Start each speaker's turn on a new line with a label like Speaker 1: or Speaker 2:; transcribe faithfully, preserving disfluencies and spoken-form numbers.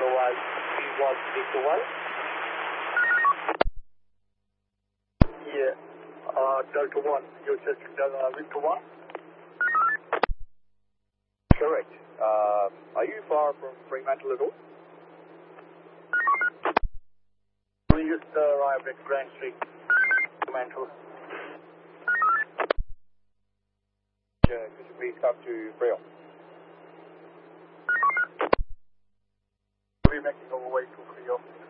Speaker 1: was three one Victor one. Yeah, uh, Delta one, you're just uh, Victor one?
Speaker 2: Correct. Uh, are you far from Fremantle at all?
Speaker 1: We just uh, arrived at Grand Street, Fremantle.
Speaker 2: Uh, could you please come to Freo?
Speaker 1: We're making our way to Freo.